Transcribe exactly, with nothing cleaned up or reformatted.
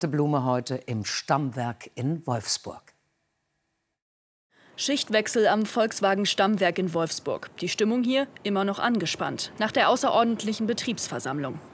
De Blume heute im Stammwerk in Wolfsburg. Schichtwechsel am Volkswagen-Stammwerk in Wolfsburg. Die Stimmung hier immer noch angespannt nach der außerordentlichen Betriebsversammlung.